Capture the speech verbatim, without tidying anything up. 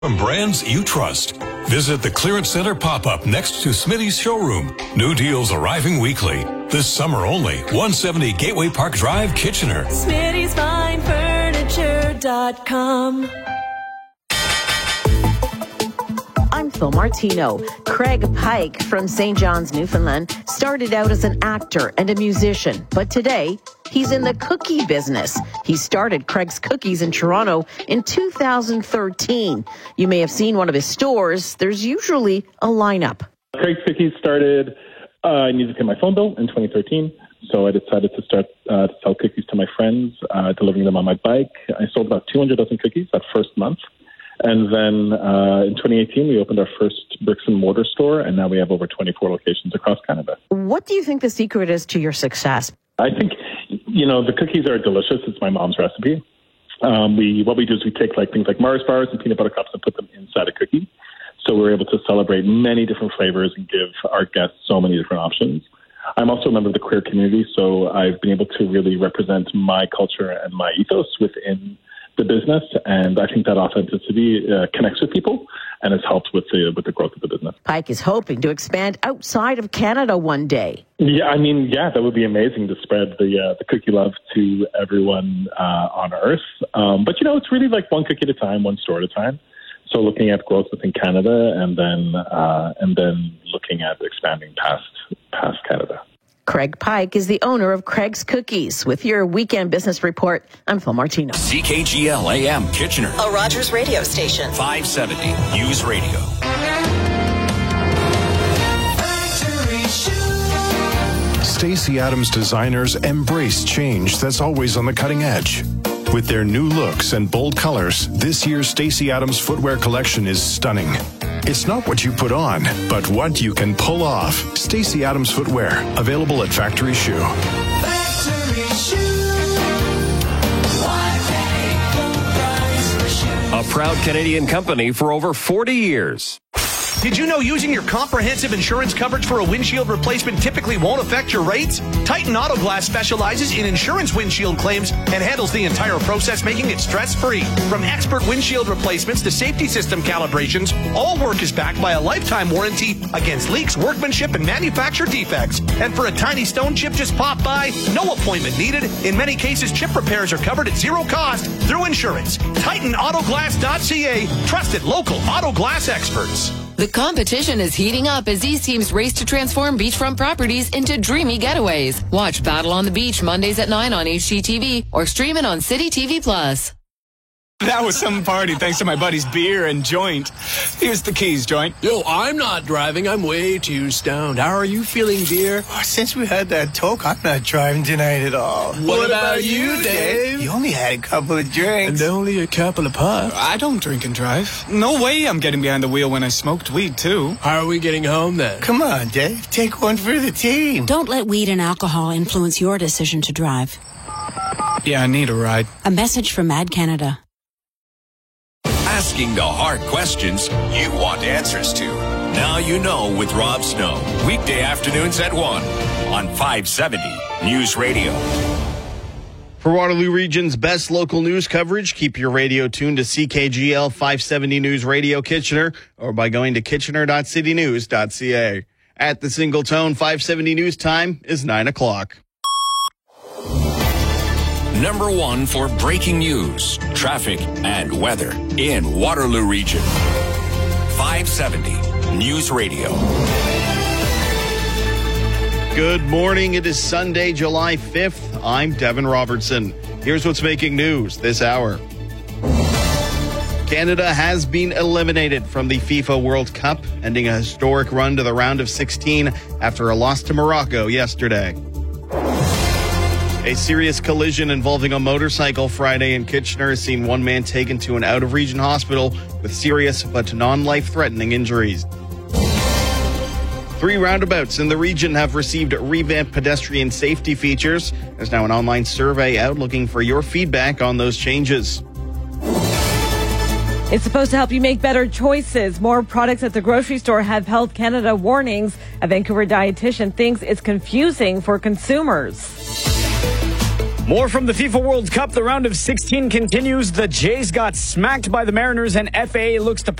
From brands you trust. Visit the Clearance Center pop-up next to Smitty's showroom. New deals arriving weekly. This summer only. one seventy Gateway Park Drive, Kitchener. Smitty's Fine Furniture dot com. I'm Phil Martino. Craig Pike from Saint John's, Newfoundland, started out as an actor and a musician, but today he's in the cookie business. He started Craig's Cookies in Toronto in two thousand thirteen. You may have seen one of his stores. There's usually a lineup. Craig's Cookies started, uh, I needed to pay my phone bill in twenty thirteen, so I decided to start uh, to sell cookies to my friends, uh, delivering them on my bike. I sold about two hundred dozen cookies that first month. And then uh, in twenty eighteen, we opened our first bricks and mortar store, and now we have over twenty-four locations across Canada. What do you think the secret is to your success? I think, you know, the cookies are delicious. It's my mom's recipe. Um, we What we do is we take like things like Mars bars and peanut butter cups and put them inside a cookie. So we're able to celebrate many different flavors and give our guests so many different options. I'm also a member of the queer community, so I've been able to really represent my culture and my ethos within the business, and I think that authenticity uh, connects with people and has helped with the with the growth of the business. Pike is hoping to expand outside of Canada one day. Yeah, I mean, yeah, that would be amazing to spread the uh, the cookie love to everyone uh, on Earth. Um, but you know, it's really like one cookie at a time, one store at a time. So looking at growth within Canada, and then uh, and then looking at expanding past past Canada. Craig Pike is the owner of Craig's Cookies. With your weekend business report, I'm Phil Martino. C K G L A M Kitchener. A Rogers radio station. five seventy News Radio. Stacey Adams designers embrace change that's always on the cutting edge. With their new looks and bold colors, this year's Stacey Adams footwear collection is stunning. It's not what you put on, but what you can pull off. Stacey Adams Footwear, available at Factory Shoe. Factory Shoe. A proud Canadian company for over forty years. Did you know using your comprehensive insurance coverage for a windshield replacement typically won't affect your rates? Titan Auto Glass specializes in insurance windshield claims and handles the entire process, making it stress-free. From expert windshield replacements to safety system calibrations, all work is backed by a lifetime warranty against leaks, workmanship, and manufacturer defects. And for a tiny stone chip just pop by, no appointment needed. In many cases, chip repairs are covered at zero cost through insurance. Titan Auto Glass dot C A, trusted local auto glass experts. The competition is heating up as these teams race to transform beachfront properties into dreamy getaways. Watch Battle on the Beach Mondays at nine on H G T V or stream it on City T V Plus. That was some party thanks to my buddy's beer and joint. Here's the keys, joint. Yo, I'm not driving. I'm way too stoned. How are you feeling, dear? Oh, since we had that talk, I'm not driving tonight at all. What, what about, about you, Dave? You only had a couple of drinks. And only a couple of puffs. I don't drink and drive. No way I'm getting behind the wheel when I smoked weed, too. How are we getting home, then? Come on, Dave. Take one for the team. Don't let weed and alcohol influence your decision to drive. Yeah, I need a ride. A message from Mad Canada. Asking the hard questions you want answers to. Now you know with Rob Snow. Weekday afternoons at one on five seventy News Radio. For Waterloo Region's best local news coverage, keep your radio tuned to C K G L five seventy News Radio Kitchener or by going to kitchener dot city news dot c a. At the single tone, five seventy News time is nine o'clock. Number one for breaking news, traffic, and weather in Waterloo Region. five seventy News Radio. Good morning. It is Sunday, July fifth. I'm Devin Robertson. Here's what's making news this hour. Canada has been eliminated from the FIFA World Cup, ending a historic run to the round of sixteen after a loss to Morocco yesterday. A serious collision involving a motorcycle Friday in Kitchener has seen one man taken to an out-of-region hospital with serious but non-life-threatening injuries. Three roundabouts in the region have received revamped pedestrian safety features. There's now an online survey out looking for your feedback on those changes. It's supposed to help you make better choices. More products at the grocery store have Health Canada warnings. A Vancouver dietitian thinks it's confusing for consumers. More from the FIFA World Cup. The round of sixteen continues. The Jays got smacked by the Mariners, and F A A looks to